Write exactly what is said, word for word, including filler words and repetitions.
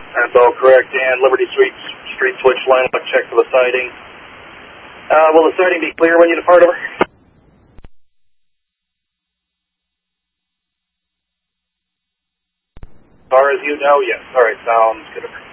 That's all correct. And Liberty Suites street switch line, I'll check for the siding. Uh, will the siding be clear when you depart, over? As far as you know, yes. All right, sounds good.